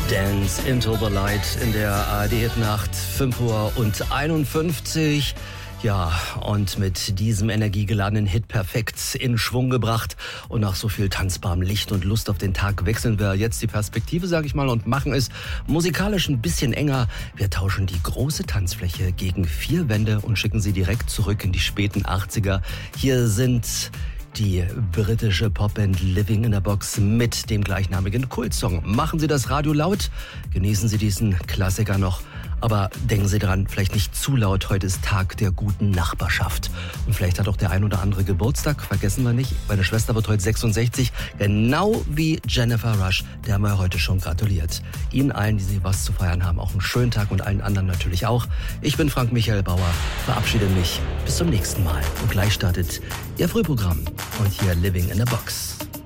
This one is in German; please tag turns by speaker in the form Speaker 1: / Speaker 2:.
Speaker 1: Dance into the Light in der ARD-Hitnacht, 5:51 Uhr. Ja, und mit diesem energiegeladenen Hit perfekt in Schwung gebracht und nach so viel tanzbarem Licht und Lust auf den Tag wechseln wir jetzt die Perspektive, sag ich mal, und machen es musikalisch ein bisschen enger. Wir tauschen die große Tanzfläche gegen 4 Wände und schicken sie direkt zurück in die späten 80er. Hier sind die britische Popband Living in a Box mit dem gleichnamigen Kultsong. Machen Sie das Radio laut, genießen Sie diesen Klassiker noch. Aber denken Sie dran, vielleicht nicht zu laut. Heute ist Tag der guten Nachbarschaft. Und vielleicht hat auch der ein oder andere Geburtstag. Vergessen wir nicht, meine Schwester wird heute 66. Genau wie Jennifer Rush. Der haben wir heute schon gratuliert. Ihnen allen, die Sie was zu feiern haben, auch einen schönen Tag und allen anderen natürlich auch. Ich bin Frank Michael Bauer. Verabschiede mich. Bis zum nächsten Mal. Und gleich startet Ihr Frühprogramm. Und hier Living in a Box.